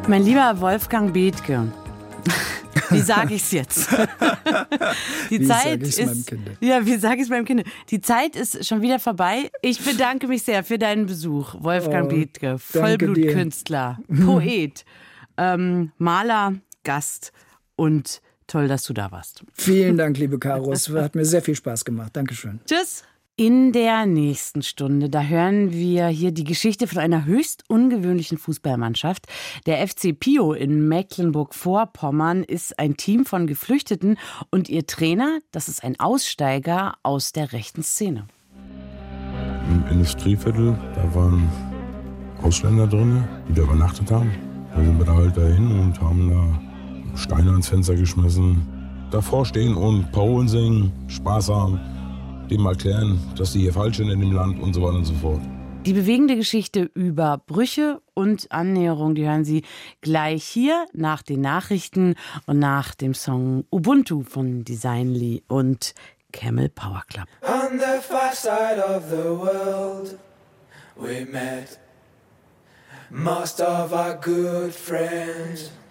Mein lieber Wolfgang Bethke, wie sage ich es jetzt? Die Zeit ist, meinem Kind? Ja, wie sage ich es meinem Kind? Die Zeit ist schon wieder vorbei. Ich bedanke mich sehr für deinen Besuch, Wolfgang Bethke, Vollblutkünstler, Poet, Maler, Gast und toll, dass du da warst. Vielen Dank, liebe Caro. Es hat mir sehr viel Spaß gemacht. Dankeschön. Tschüss. In der nächsten Stunde, da hören wir hier die Geschichte von einer höchst ungewöhnlichen Fußballmannschaft. Der FC Pio in Mecklenburg-Vorpommern ist ein Team von Geflüchteten und ihr Trainer, das ist ein Aussteiger aus der rechten Szene. Im Industrieviertel, da waren Ausländer drin, die da übernachtet haben. Da sind wir da halt dahin und haben da Steine ans Fenster geschmissen. Davor stehen und Parolen singen, Spaß haben. Dem erklären, dass sie hier falsch sind in dem Land und so weiter und so fort. Die bewegende Geschichte über Brüche und Annäherung, die hören Sie gleich hier nach den Nachrichten und nach dem Song Ubuntu von Designly und Camel Power Club. On the far side of the world we met most of our good friends.